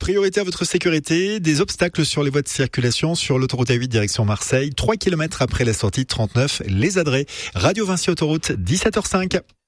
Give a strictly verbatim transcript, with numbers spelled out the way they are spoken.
Priorité à votre sécurité, des obstacles sur les voies de circulation sur l'autoroute A huit direction Marseille, trois kilomètres après la sortie de trente-neuf Les Adrets. Radio Vinci Autoroute, dix-sept heures cinq.